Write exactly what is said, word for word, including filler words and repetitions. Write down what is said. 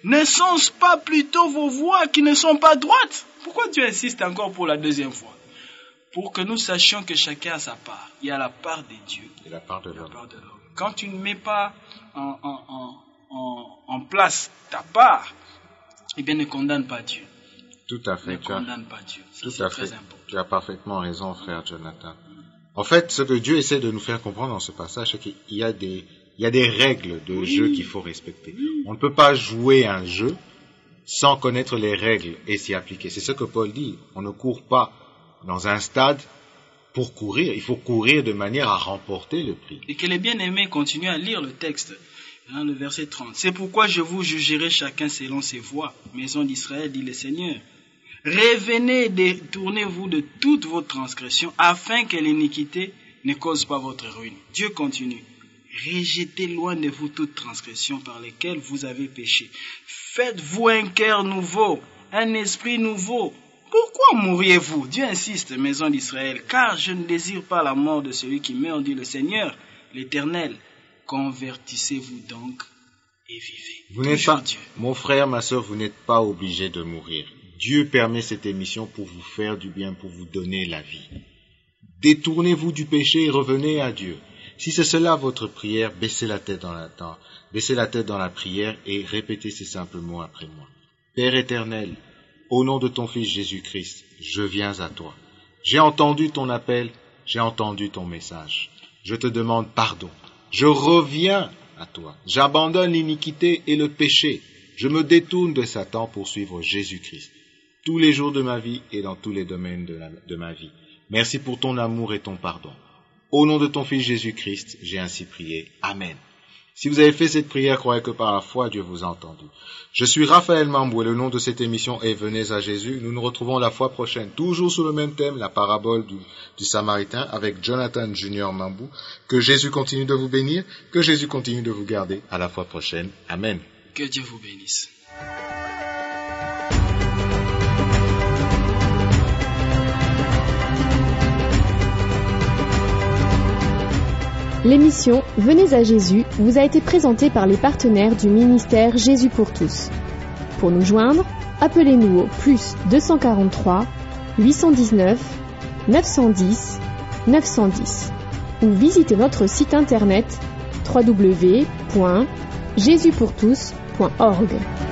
Ne sont-ce pas plutôt vos voies qui ne sont pas droites? Pourquoi tu insistes encore pour la deuxième fois? Pour que nous sachions que chacun a sa part. Il y a la part de Dieu et la part de l'homme. Quand tu ne mets pas en, en, en, en, en place ta part, eh bien ne condamne pas Dieu. Tout à fait. Ne condamne pas Dieu. Ça, tout c'est à très fait. important. Tu as parfaitement raison, frère Jonathan. En fait, ce que Dieu essaie de nous faire comprendre dans ce passage, c'est qu'il y a des, il y a des règles de oui. jeu qu'il faut respecter. Oui. On ne peut pas jouer un jeu sans connaître les règles et s'y appliquer. C'est ce que Paul dit. On ne court pas dans un stade pour courir. Il faut courir de manière à remporter le prix. Et que les bien-aimés continuent à lire le texte. Dans le verset trente. C'est pourquoi je vous jugerai chacun selon ses voies. Maison d'Israël, dit le Seigneur. Revenez et détournez-vous de toutes vos transgressions afin que l'iniquité ne cause pas votre ruine. Dieu continue. Rejetez loin de vous toute transgression par lesquelles vous avez péché. Faites-vous un cœur nouveau, un esprit nouveau. Pourquoi mourriez-vous? Dieu insiste, maison d'Israël, car je ne désire pas la mort de celui qui meurt, dit le Seigneur, l'Éternel. Convertissez-vous donc et vivez. Vous n'êtes pas, Dieu. Mon frère, ma sœur, vous n'êtes pas obligé de mourir. Dieu permet cette émission pour vous faire du bien, pour vous donner la vie. Détournez-vous du péché et revenez à Dieu. Si c'est cela votre prière, baissez la tête dans la tente, baissez la tête dans la prière et répétez ces simples mots après moi. Père éternel, au nom de ton Fils Jésus-Christ, je viens à toi. J'ai entendu ton appel, j'ai entendu ton message. Je te demande pardon. Je reviens à toi. J'abandonne l'iniquité et le péché. Je me détourne de Satan pour suivre Jésus-Christ. Tous les jours de ma vie et dans tous les domaines de, la, de ma vie. Merci pour ton amour et ton pardon. Au nom de ton Fils Jésus-Christ, j'ai ainsi prié. Amen. Si vous avez fait cette prière, croyez que par la foi, Dieu vous a entendu. Je suis Raphaël Mambou et le nom de cette émission est Venez à Jésus. Nous nous retrouvons la fois prochaine, toujours sur le même thème, la parabole du, du Samaritain, avec Jonathan Junior Mambou. Que Jésus continue de vous bénir, que Jésus continue de vous garder. À la fois prochaine. Amen. Que Dieu vous bénisse. L'émission Venez à Jésus vous a été présentée par les partenaires du ministère Jésus pour tous. Pour nous joindre, appelez-nous au plus deux cent quarante-trois huit cent dix-neuf neuf cent dix neuf cent dix ou visitez notre site internet w w w point jésus pour tous point org.